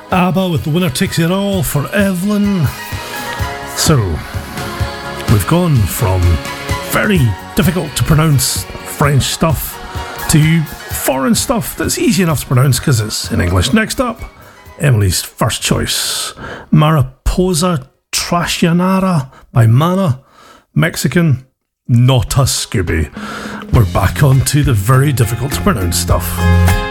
ABBA with The Winner Takes It All for Evelyn. So, we've gone from very difficult to pronounce French stuff to foreign stuff that's easy enough to pronounce because it's in English. Next up, Emily's first choice, Mariposa Traicionera by Mana, Mexican, not a Scooby. We're back on to the very difficult to pronounce stuff.